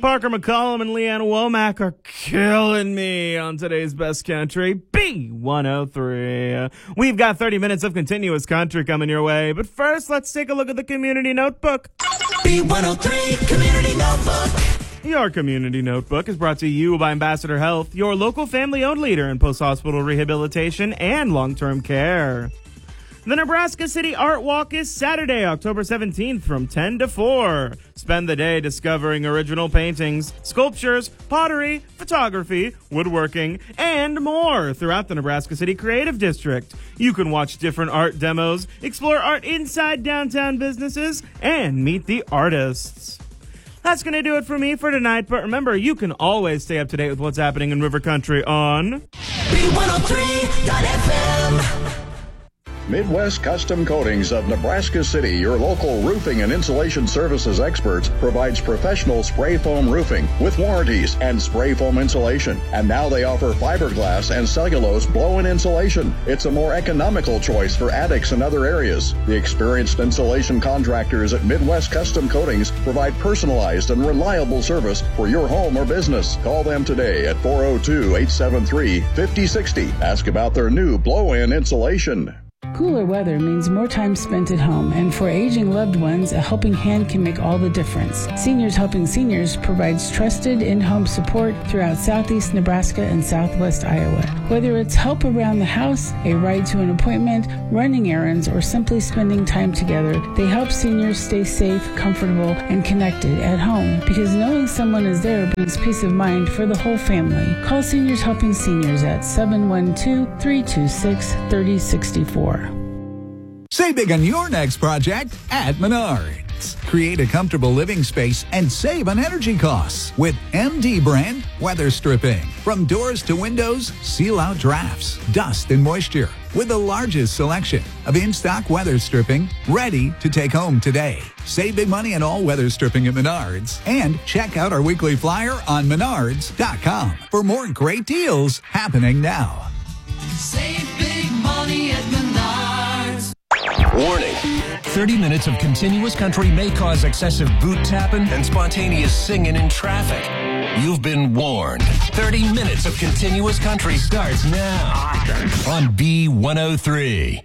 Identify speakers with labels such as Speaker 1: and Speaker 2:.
Speaker 1: Parker McCollum and Leanne Womack are killing me on today's Best Country, B103. We've got 30 minutes of continuous country coming your way, but first, let's take a look at the Community Notebook.
Speaker 2: B103 Community Notebook.
Speaker 1: Your Community Notebook is brought to you by Ambassador Health, your local family-owned leader in post-hospital rehabilitation and long-term care. The Nebraska City Art Walk is Saturday, October 17th from 10 to 4. Spend the day discovering original paintings, sculptures, pottery, photography, woodworking, and more throughout the Nebraska City Creative District. You can watch different art demos, explore art inside downtown businesses, and meet the artists. That's going to do it for me for tonight, but remember, you can always stay up to date with what's happening in River Country on
Speaker 2: B103.fm.
Speaker 3: Midwest Custom Coatings of Nebraska City, your local roofing and insulation services experts, provides professional spray foam roofing with warranties and spray foam insulation. And now they offer fiberglass and cellulose blow-in insulation. It's a more economical choice for attics and other areas. The experienced insulation contractors at Midwest Custom Coatings provide personalized and reliable service for your home or business. Call them today at 402-873-5060. Ask about their new blow-in insulation.
Speaker 4: Cooler weather means more time spent at home, and for aging loved ones, a helping hand can make all the difference. Seniors Helping Seniors provides trusted in-home support throughout southeast Nebraska and southwest Iowa. Whether it's help around the house, a ride to an appointment, running errands, or simply spending time together, they help seniors stay safe, comfortable, and connected at home, because knowing someone is there brings peace of mind for the whole family. Call Seniors Helping Seniors at 712-326-3064.
Speaker 5: Save big on your next project at Menards. Create a comfortable living space and save on energy costs with MD brand weather stripping. From doors to windows, seal out drafts, dust, and moisture with the largest selection of in-stock weather stripping ready to take home today. Save big money on all weather stripping at Menards and check out our weekly flyer on menards.com for more great deals happening now.
Speaker 2: Save big money at Menards.
Speaker 6: Warning. 30 minutes of continuous country may cause excessive boot tapping and spontaneous singing in traffic. You've been warned. 30 minutes of continuous country starts now on B103.